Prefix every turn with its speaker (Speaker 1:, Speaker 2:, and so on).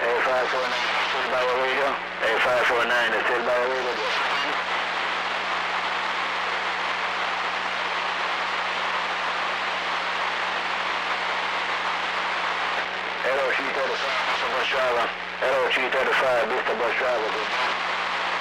Speaker 1: A549, still by your radio. A549, still by your radio. Hello, G35, Mr. Bus Driver. Hello, G35, Mr. Bus Driver.